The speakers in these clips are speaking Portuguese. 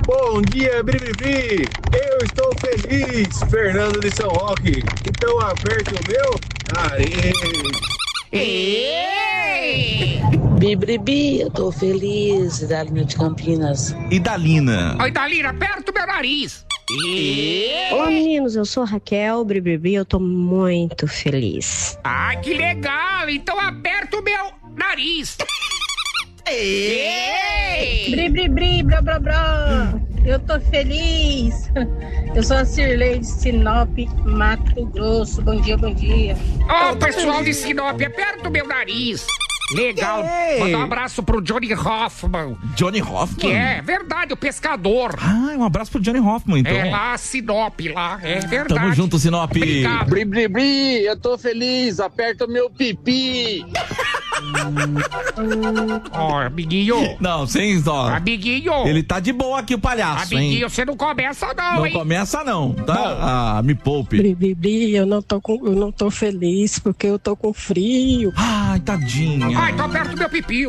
Bom dia, Bribri! Eu estou feliz, Fernando de São Roque. Então aperte o meu nariz. Bibribi, eu tô feliz, Idalina de Campinas. Idalina. Oi, Idalina, aperta o meu nariz. Olá, meninos, eu sou a Raquel, Bibribi, eu tô muito feliz. Ah, que legal, então aperta o meu nariz. Bri, bri, bri, blá, blá, blá. Eu tô feliz. Eu sou a Cirlei de Sinop, Mato Grosso. Bom dia, bom dia. Ô, pessoal de Sinop, aperta o meu nariz. Legal. Manda um abraço pro Johnny Hoffman. Johnny Hoffman? Que é verdade, o pescador. Ah, um abraço pro Johnny Hoffman, então. É lá, Sinop, lá. É verdade. Tamo junto, Sinop. Obrigado. Bri, bri, bri, eu tô feliz, aperta o meu pipi. Ó, amiguinho. Não, sem dó. Amiguinho. Ele tá de boa aqui, o palhaço, Amiguinho, hein? você não começa não, Não hein? começa não, tá? Ah, me poupe. Bibribi, eu não tô feliz porque eu tô com frio. Ai, tadinha. Ah, então aperta o meu pipio.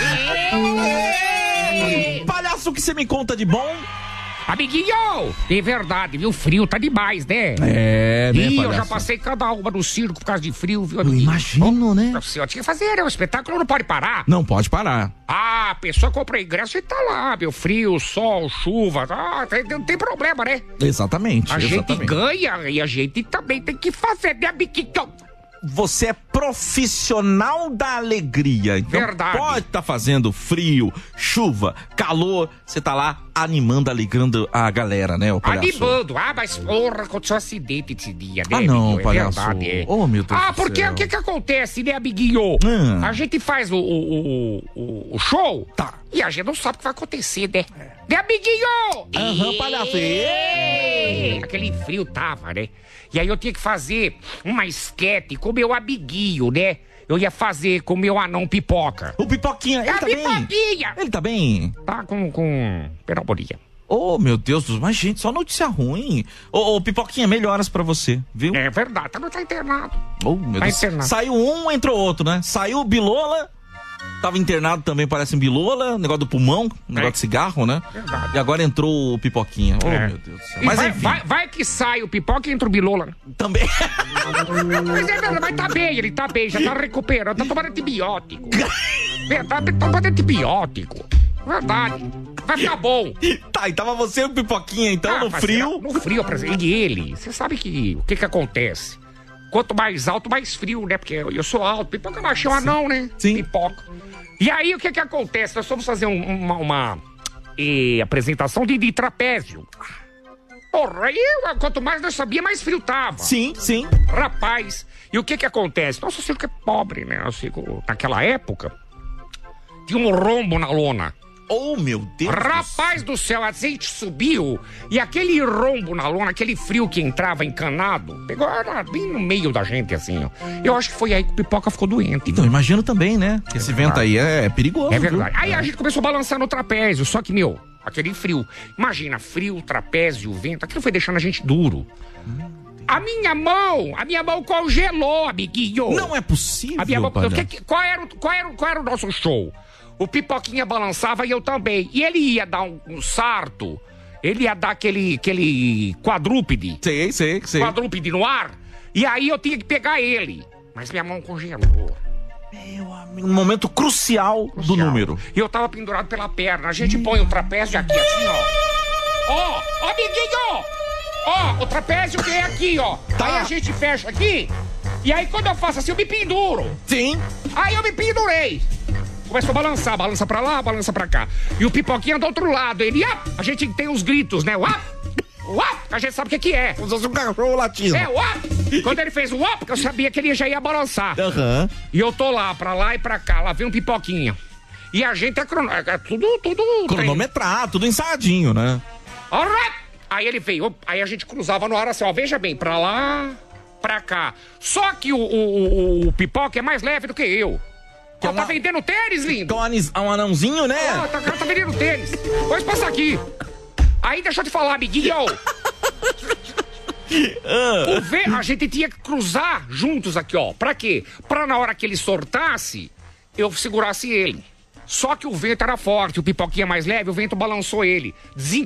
Palhaço, o que você me conta de bom? Amiguinho, de verdade, viu? Frio tá demais, né? É, né, Ih, eu palhaço? já passei cada uma no circo por causa de frio, viu, Eu amiguinho? imagino, né? Não sei, eu tinha que fazer, né? O espetáculo não pode parar. Não pode parar. Ah, a pessoa compra ingresso e tá lá, meu. Frio, sol, chuva. Ah, não tem problema, né? Exatamente, A gente exatamente. ganha e a gente também tem que fazer, né, amiguinho? Você é profissional da alegria. Então Verdade. pode estar fazendo frio, chuva, calor. Você tá lá animando, alegrando a galera, né, o palhaço? Animando. Ah, mas porra, aconteceu um acidente esse dia, né, Ah, não, amiguinho? palhaço. É verdade, é. Oh, meu Deus Ah, do porque céu. o que acontece, né, amiguinho? A gente faz o show Tá. e a gente não sabe o que vai acontecer, né? Né, amiguinho? Aham, palhaço. Aquele frio tava, né? E aí eu tinha que fazer uma esquete com o meu amiguinho, né? Eu ia fazer com o meu anão Pipoca. O Pipoquinha, ele A tá bem? Pipoquinha! Ele tá bem? Tá com pneumonia. Oh, meu Deus do céu, mas gente, só notícia ruim. Ô, Pipoquinha, melhoras pra você, viu? É verdade, tá internado. Oh, meu Tá Deus. internado. Saiu um, entrou outro, né? Saiu o Bilola, tava internado também, parece um Bilola, negócio do pulmão, negócio de cigarro, né? Verdade. E agora entrou o Pipoquinha. Oh, É. meu Deus do céu. E Mas vai, enfim, vai que sai o Pipoca e entra o Bilola, né? também... Mas é verdade, mas tá bem, ele tá bem, já tá recuperando, tá tomando antibiótico. Verdade, tá tomando antibiótico. Verdade. Vai ficar bom. Tá, e tava você e o Pipoquinha, então, Ah, no mas frio. No frio, e ele, você sabe que o que acontece? Quanto mais alto, mais frio, né? Porque eu sou alto, Pipoca baixinho, anão, né? Sim. Pipoca. E aí, o que acontece? Nós fomos fazer uma apresentação de trapézio. Porra, aí, quanto mais nós sabia, mais frio tava. Sim, sim. Rapaz, e o que acontece? Nosso circo é pobre, né? Nosso circo, naquela época, tinha um rombo na lona. Oh, meu Deus. Rapaz do céu, a gente subiu e aquele rombo na lona, aquele frio que entrava encanado, pegou era bem no meio da gente, assim, ó. Eu acho que foi aí que o Pipoca ficou doente. Então, imagino também, né? Que esse vento aí é perigoso. É verdade. viu? Aí a gente começou a balançar no trapézio, só que, meu, aquele frio. Imagina, frio, trapézio, vento, aquilo foi deixando a gente duro. A minha mão congelou, amiguinho. Não é possível, A minha mão, palhaço. qual era o nosso show? O Pipoquinha balançava e eu também. E ele ia dar um sarto, ele ia dar aquele quadrúpede. Sei. Quadrúpede no ar. E aí eu tinha que pegar ele. Mas minha mão congelou. Meu amigo, um momento crucial do número. E eu tava pendurado pela perna. A gente põe o trapézio aqui, assim, ó. Ó, amiguinho! Ó, o trapézio vem aqui, ó. Tá. Aí a gente fecha aqui. E aí quando eu faço assim, eu me penduro. Sim. Aí eu me pendurei. Começou a balançar, balança pra lá, balança pra cá. E o Pipoquinha do outro lado, ele, a gente tem os gritos, né? A gente sabe o que é. Como se fosse um cachorro latindo. É, Quando ele fez o eu sabia que ele já ia balançar. Aham. E eu tô lá, pra lá e pra cá, lá vem um Pipoquinha. E a gente é tudo Cronometrar, tudo ensaiadinho, né? Alright! Aí ele veio, aí a gente cruzava no ar assim, ó, veja bem, pra lá, pra cá. Só que o Pipoca é mais leve do que eu. Ó, tá vendendo tênis, lindo? Um anãozinho, né? Ó, tá vendendo tênis. Pois passa aqui. Aí deixa eu te falar, amiguinho. A gente tinha que cruzar juntos aqui, ó. Pra quê? Pra na hora que ele sortasse, eu segurasse ele. Só que o vento era forte, o Pipoquinha mais leve, o vento balançou ele.